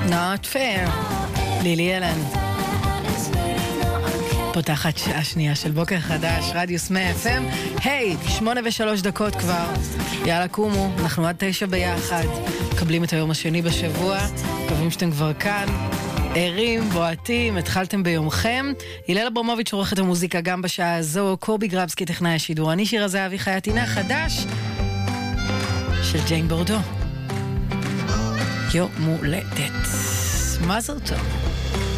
Not fair. לילי אלן. פותחת שעה שנייה של בוקר חדש, רדיו סמי FM. היי, 8:03 כבר. יאללה קומו, אנחנו עד 9 ביחד. מקבלים את היום השני בשבוע. מקווים שאתם כבר כאן. ערים, בועטים, התחלתם ביומכם. הלל אברמוביץ' עורך את המוזיקה גם בשעה הזו. קובי גרבסקי טכנאי השידור. אני שירה זהבי חייטינה חדש של ג'יין בורדו. יום הולדת. מזל טוב.